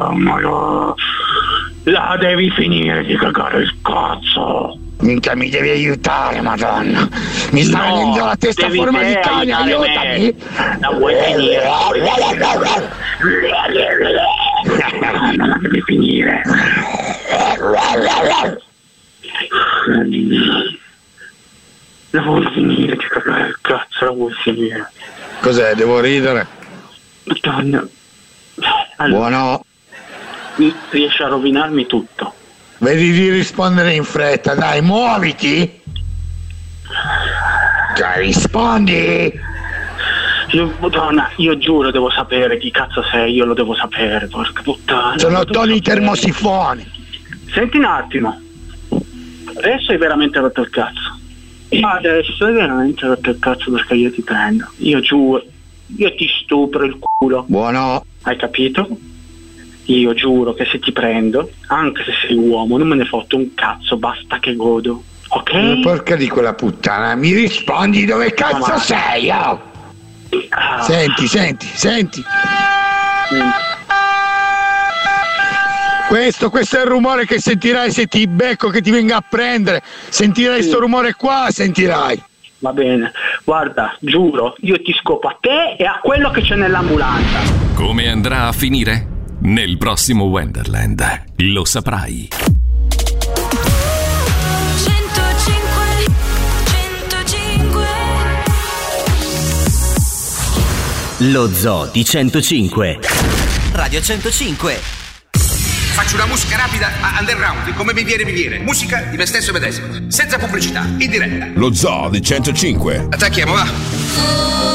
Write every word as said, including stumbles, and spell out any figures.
Oh, ma no. La devi finire di cagare il cazzo. Minchia, mi devi aiutare, madonna. Mi sta No, venendo la testa a devi forma te di cane, aiutare aiutami. me. La vuoi finire? Non la devi finire. La vuoi finire di cagare il cazzo, la vuoi finire. Cos'è, devo ridere? Madonna. Allora, Buono. riesci a rovinarmi tutto. Vedi di rispondere in fretta, dai, muoviti. Dai, rispondi. Io, Madonna, io giuro devo sapere chi cazzo sei, io lo devo sapere, porca puttana. Sono Tony Termosifoni. Senti un attimo. Adesso hai veramente rotto il cazzo. Adesso hai veramente rotto il cazzo perché io ti prendo. Io giuro. Io ti stupro il culo. Buono. Hai capito? Io giuro che se ti prendo, anche se sei uomo, non me ne fotto un cazzo, basta che godo. Ok? Eh, porca di quella puttana, mi rispondi dove cazzo Ma- sei, oh? Ah, Senti, senti, senti. mm. Questo, questo è il rumore che sentirai se ti becco, che ti venga a prendere. Sentirai Sì. sto rumore qua, sentirai. Va bene, guarda, giuro, io ti scopo a te e a quello che c'è nell'ambulanza. Come andrà a finire? Nel prossimo Wonderland lo saprai. centocinque centocinque Lo Zoo di centocinque. Radio centocinque. Faccio una musica rapida a underground, come mi viene mi viene. Musica di me stesso e medesimo, senza pubblicità, in diretta. Lo Zoo di centocinque. Attacchiamo, va.